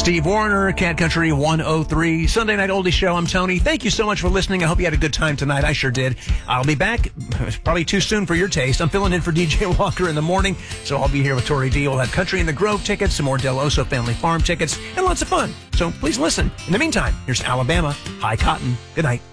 Steve Warner, Cat Country 103, Sunday Night Oldie Show. I'm Tony. Thank you so much for listening. I hope you had a good time tonight. I sure did. I'll be back. Probably too soon for your taste. I'm filling in for DJ Walker in the morning, so I'll be here with Tori D. We'll have Country in the Grove tickets, some more Del Oso Family Farm tickets, and lots of fun. So please listen. In the meantime, here's Alabama, High Cotton. Good night.